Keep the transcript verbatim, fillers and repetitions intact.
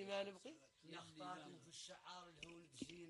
ما نبغي. يخطاكم في الشعار اللي هو ولد جيل